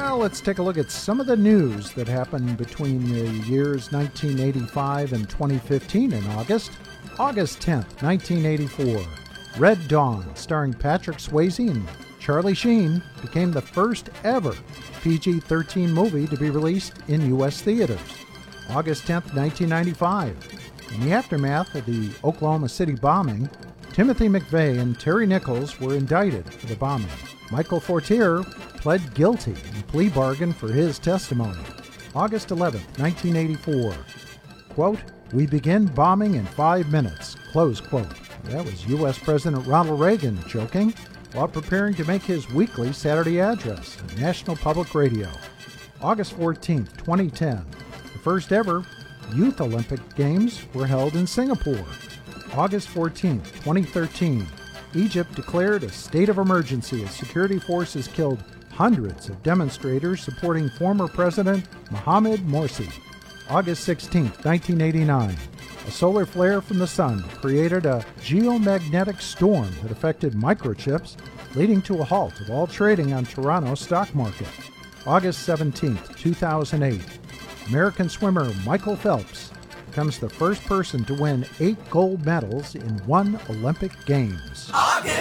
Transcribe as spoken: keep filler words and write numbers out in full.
Well, let's take a look at some of the news that happened between the years nineteen eighty-five and twenty fifteen in August. August tenth, nineteen eighty-four. Red Dawn, starring Patrick Swayze and Charlie Sheen, became the first ever P G thirteen movie to be released in U S theaters. August tenth, nineteen ninety-five. In the aftermath of the Oklahoma City bombing, Timothy McVeigh and Terry Nichols were indicted for the bombing. Michael Fortier pled guilty in a plea bargain for his testimony. August eleventh, nineteen eighty-four. Quote, "We begin bombing in five minutes," close quote. That was U S President Ronald Reagan joking while preparing to make his weekly Saturday address on National Public Radio. August fourteenth, twenty ten. The first ever Youth Olympic Games were held in Singapore. August fourteenth, twenty thirteen. Egypt declared a state of emergency as security forces killed hundreds of demonstrators supporting former President Mohamed Morsi. August sixteenth, nineteen eighty-nine. A solar flare from the sun created a geomagnetic storm that affected microchips, leading to a halt of all trading on Toronto's stock market. August seventeenth, two thousand eight. American swimmer Michael Phelps becomes the first person to win eight gold medals in one Olympic Games.